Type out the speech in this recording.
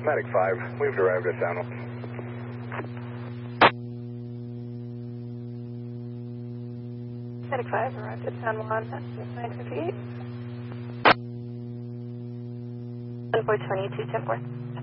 Medic 5, we've arrived at San Juan. Medic 5 arrived at San Juan at 9:58. 1.22, 10-4.